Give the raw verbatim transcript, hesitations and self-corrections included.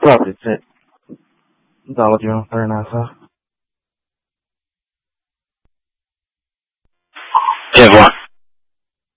Probably it's it. It's all of you. Very nice, huh?